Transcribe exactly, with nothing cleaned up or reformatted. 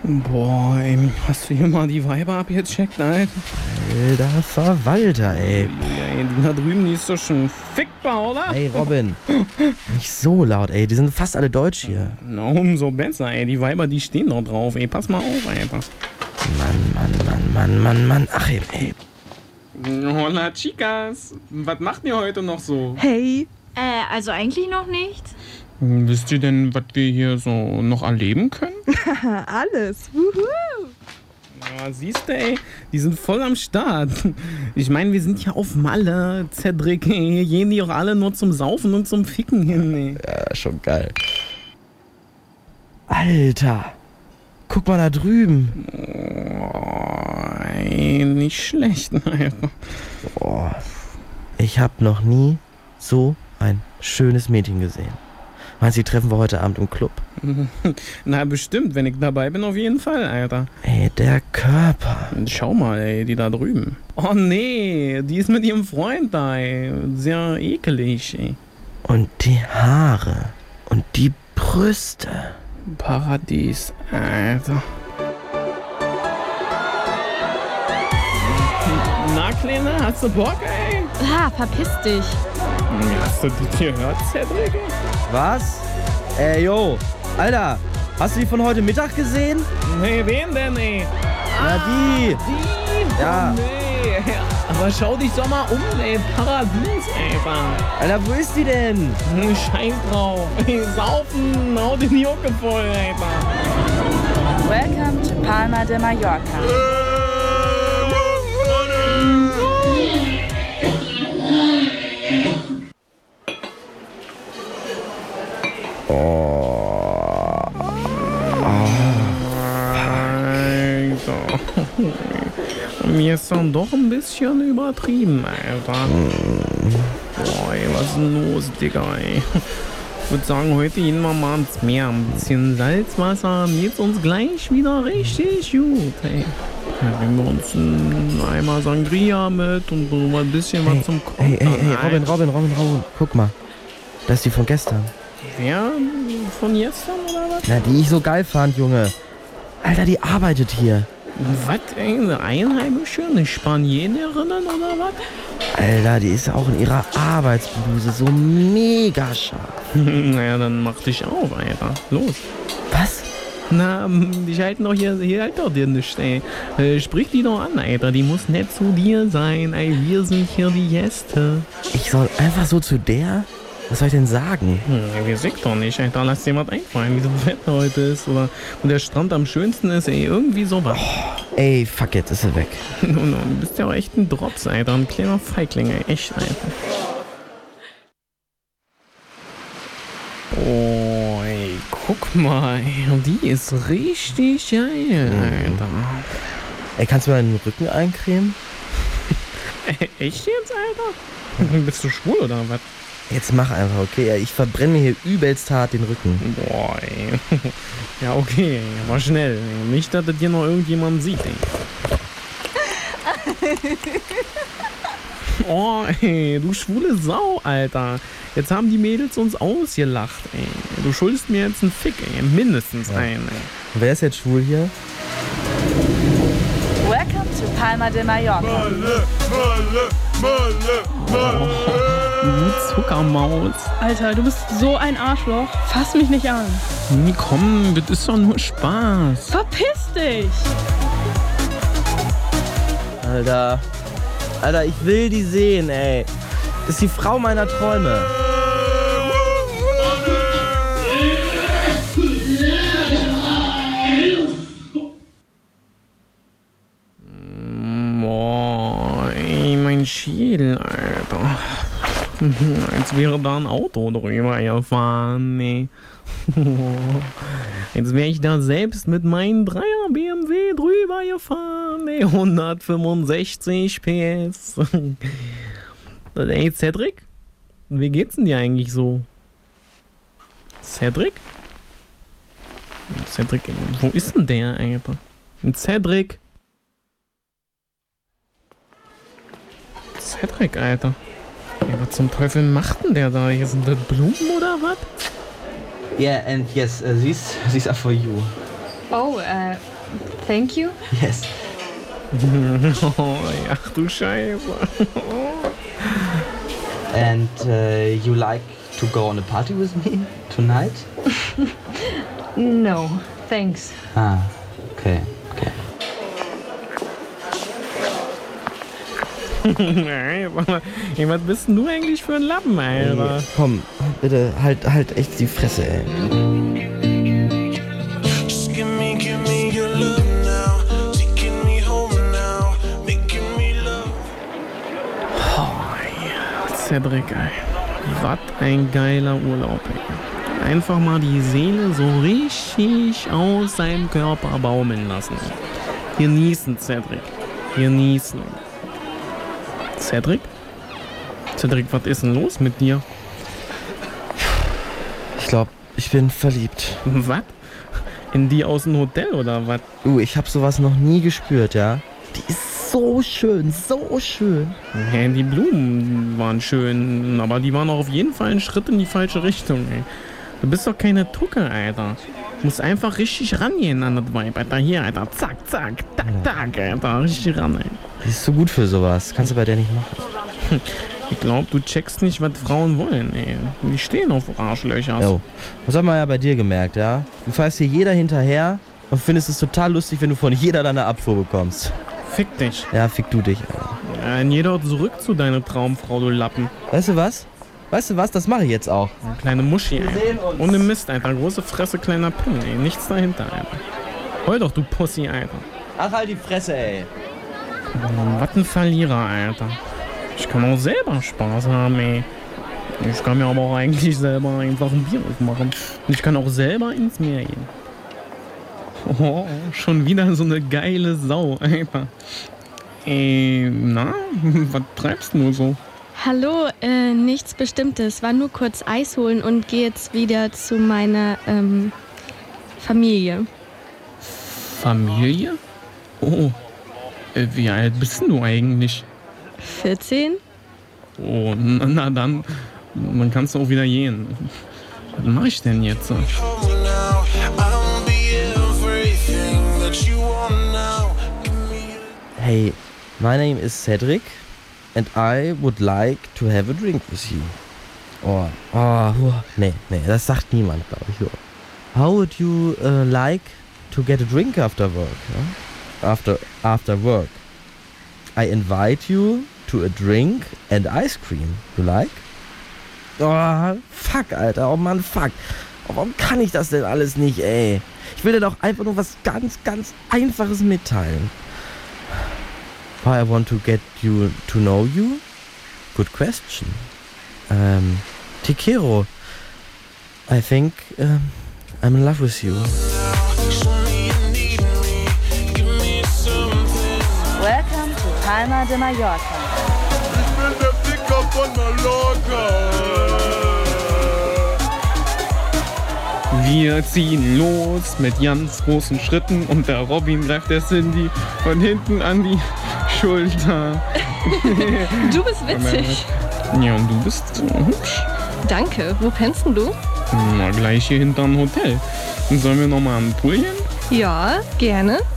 Boah, ey, hast du hier mal die Weiber abgecheckt, Alter? Alter Verwalter, ey. Ja, ey, die da drüben, die ist doch schon fickbar, oder? Ey, Robin. Nicht so laut, ey. Die sind fast alle deutsch hier. Na, umso besser, ey. Die Weiber, die stehen doch drauf, ey. Pass mal auf, Alter. Mann, Mann, Mann, Mann, Mann, Mann. Achim, ey. Hola, Chicas. Was macht ihr heute noch so? Hey. Äh, also eigentlich noch nicht. Wisst ihr denn, was wir hier so noch erleben können? Alles. Wuhu. Ja, siehst du, ey, die sind voll am Start. Ich meine, wir sind ja auf Malle, Cedric, ey. Hier gehen die auch alle nur zum Saufen und zum Ficken hin, ey. Ja, schon geil. Alter. Guck mal da drüben. Oh, ey, nicht schlecht, Alter. Boah. Ich hab noch nie so ein schönes Mädchen gesehen. Meinst du, die treffen wir heute Abend im Club? Na, bestimmt, wenn ich dabei bin, auf jeden Fall, Alter. Ey, der Körper. Schau mal, ey, die da drüben. Oh, nee, die ist mit ihrem Freund da, ey. Sehr ekelig, ey. Und die Haare. Und die Brüste. Paradies, Alter. Na, Kleine, hast du Bock, ey? Ah, verpiss dich. Hast du das gehört, Cedric? Was? Ey, yo. Alter, hast du die von heute Mittag gesehen? Nee, wen denn, ey? Na, die. Die? Ja. Oh, nee. Aber schau dich doch mal um, ey. Paradies, Alter. Alter, wo ist die denn? Scheiß drauf. Ey, saufen, hau den Jucke voll, Alter. Welcome to Palma de Mallorca. Oh. Alter. Mir ist dann doch ein bisschen übertrieben, Alter. Boah, ey, was ist denn los, Digga, ey? Ich würde sagen, heute gehen wir mal ins Meer. Ein bisschen Salzwasser, mir geht's uns gleich wieder richtig gut, ey. Dann nehmen wir uns einen Eimer Sangria mit und so ein bisschen Hey, was zum Kochen. hey, hey, hey, Robin, Robin, Robin, Robin. Guck mal. Das ist die von gestern. Wer? Von gestern oder was? Na, die ich so geil fand, Junge. Alter, die arbeitet hier. Was? Ey, eine Einheimische? Eine Spanierin oder was? Alter, die ist auch in ihrer Arbeitsbluse so mega scharf. Naja, dann mach dich auf, Alter. Los. Was? Na, die halten doch hier, hier halt doch dir nicht, ey. Äh, sprich die doch an, Alter. Die muss nett zu dir sein, ey. Wir sind hier die Gäste. Ich soll einfach so zu der? Was soll ich denn sagen? Hm, wir sind doch nicht, Alter. Lass dir was einfallen, wie so das Wetter heute ist. Oder wo der Strand am schönsten ist, ey. Irgendwie sowas. Oh, ey, fuck it, ist sie weg. Du bist ja auch echt ein Drops, Alter. Ein kleiner Feigling, ey. Echt, Alter. Oh, ey. Guck mal, ey. Die ist richtig geil, Alter. Ey, kannst du mir den Rücken eincremen? Echt jetzt, Alter? Bist du schwul oder was? Jetzt mach einfach, okay? Ich verbrenne mir hier übelst hart den Rücken. Boah, ey. Ja, okay, aber schnell. Nicht, dass das hier noch irgendjemand sieht, ey. Oh, ey, du schwule Sau, Alter. Jetzt haben die Mädels uns ausgelacht, ey. Du schuldest mir jetzt einen Fick, ey. Mindestens Ja. einen, ey. Wer ist jetzt schwul hier? Welcome to Palma de Mallorca. Malle, Malle, Malle, Malle. Du Zuckermaus. Alter, du bist so ein Arschloch. Fass mich nicht an. Nee, komm, das ist doch nur Spaß. Verpiss dich. Alter. Alter, ich will die sehen, ey. Das ist die Frau meiner Träume. Boah, ey, mein Schädel, Alter. Als wäre da ein Auto drüber gefahren, nee. Jetzt wäre ich da selbst mit meinem Dreier B M W drüber gefahren, nee. hundertfünfundsechzig P S. Ey, Cedric? Wie geht's denn dir eigentlich so? Cedric? Cedric, wo ist denn der, Alter? Cedric? Cedric, Alter. Ey, was zum Teufel macht denn der da? Hier sind das Blumen oder was? Yeah, and yes, uh, these these are for you. Oh, uh, thank you. Yes. Oh, ach du Scheiße. And uh, you like to go on a party with me tonight? No, thanks. Ah, okay, okay. Ey, was bist denn du eigentlich für ein Lappen, Alter? Ey, komm, bitte, halt, halt echt die Fresse, ey. Cedric, ey. Was ein geiler Urlaub, ey. Einfach mal die Seele so richtig aus seinem Körper baumeln lassen. Genießen, Cedric. Genießen. Cedric? Cedric, was ist denn los mit dir? Ich glaube, ich bin verliebt. Was? In die aus dem Hotel oder was? Uh, ich habe sowas noch nie gespürt, ja. Die ist so schön, so schön. Hey, die Blumen waren schön, aber die waren auch auf jeden Fall ein Schritt in die falsche Richtung, ey. Du bist doch keine Tucke, Alter. Du musst einfach richtig rangehen an das Weib, Alter. Hier, Alter. Zack, zack, tack, tack, Alter. Richtig ran, ey. Die ist so gut für sowas. Kannst du bei der nicht machen. Ich glaub, du checkst nicht, was Frauen wollen, ey. Die stehen auf Arschlöcher. Jo. Das haben wir ja bei dir gemerkt, ja. Du fährst hier jeder hinterher und findest es total lustig, wenn du von jeder deine Abfuhr bekommst. Fick dich. Ja, fick du dich, Alter. Ja, jeder zurück zu deiner Traumfrau, du Lappen. Weißt du was? Weißt du was? Das mache ich jetzt auch. Kleine Muschi, Wir ey. sehen uns. Ohne Mist, Alter. Große Fresse, kleiner Pin, ey. Nichts dahinter, Alter. Heul doch, du Pussy, Alter. Ach, halt die Fresse, ey. Was ein Verlierer, Alter. Ich kann auch selber Spaß haben, ey. Ich kann mir aber auch eigentlich selber einfach ein Bier aufmachen. Und ich kann auch selber ins Meer gehen. Oh, schon wieder so eine geile Sau, Alter. Ey, na, was treibst du nur so? Hallo, äh, nichts Bestimmtes. War nur kurz Eis holen und gehe jetzt wieder zu meiner ähm, Familie. Familie? Oh, äh, wie alt bist du eigentlich? vierzehn? Oh, na, na dann, dann kannst du auch wieder gehen. Was mache ich denn jetzt? Hey, my name is Cedric and I would like to have a drink with you. Oh, oh, nee, nee, das sagt niemand, glaube ich. So. How would you uh, like to get a drink after work? Huh? After, after work. I invite you to a drink and ice cream. You like? Oh, fuck, Alter. Oh Mann, fuck. Oh, warum kann ich das denn alles nicht, ey? Ich will dir doch einfach nur was ganz, ganz Einfaches mitteilen. Why I want to get you to know you? Good question. Um, te quiero. I think um, I'm in love with you. Welcome to Palma de Mallorca. Ich bin der Dicker von Mallorca. Wir ziehen los mit ganz großen Schritten und der Robin greift der Cindy von hinten an die Schulter. Du bist witzig. Ja, und du bist äh, hübsch. Danke. Wo pennst denn du? Na, gleich hier hinterm Hotel. Und sollen wir nochmal an den Pool gehen? Ja, gerne.